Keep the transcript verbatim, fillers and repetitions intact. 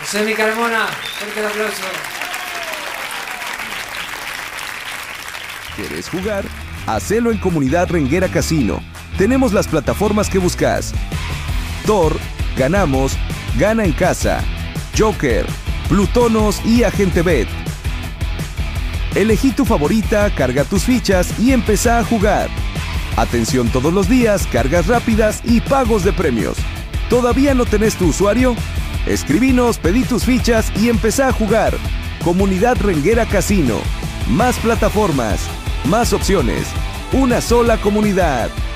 José Mi Carmona, fuerte el aplauso. ¿Quieres jugar? Hacelo en Comunidad Renguera Casino. Tenemos las plataformas que buscas. Thor, Ganamos, Gana en Casa, Joker, Plutonos y Agente Bet. Elegí tu favorita, carga tus fichas y empezá a jugar. Atención todos los días, cargas rápidas y pagos de premios. ¿Todavía no tenés tu usuario? Escribinos, pedí tus fichas y empezá a jugar. Comunidad Renguera Casino. Más plataformas, más opciones. Una sola comunidad.